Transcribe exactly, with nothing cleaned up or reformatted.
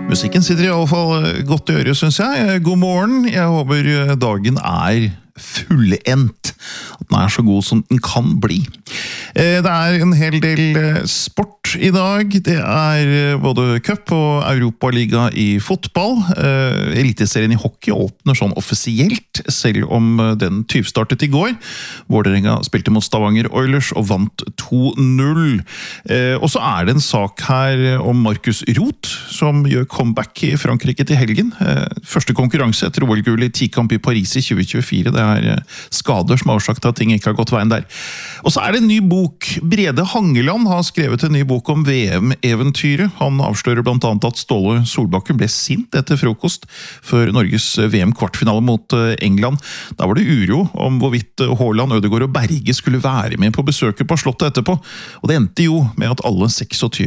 Musikken sitter i alle fall godt i øret, synes jeg. God morgen, jeg håper dagen er fullendt. At den er så god som den kan bli. Det er en hel del sport i dag. Det er både cup og Europaliga i fotball. Eliteserien i hockey åpner sånn offisielt, selv om den tyvstartet i går. Vålerenga spilte mot Stavanger Oilers og vant to null. Og så er det en sak her om Markus Roth, som gjør comeback i Frankrike til helgen. Første konkurranse etter O L-gull i tikamp i Paris i tjue tjuefire. Det er skader som har årsak til at ting ikke har gått veien der. Og så er det en ny bok. Brede Hangeland har skrevet en ny bok om V M-eventyret. Han avslører blant annet at Ståle Solbakken ble sint etter frokost før Norges V M-kvartfinale mot England. Da var det uro om hvorvidt Haaland, Ødegaard og Berge skulle være med på besøket på slottet etterpå. Og det endte jo med at alle seksogtyve